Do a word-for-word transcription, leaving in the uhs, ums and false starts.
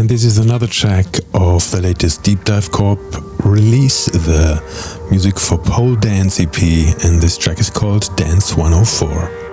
This is another track of the latest Deep Dive Corp release, the Music for Pole Dance E P, and this track is called Dance one oh four.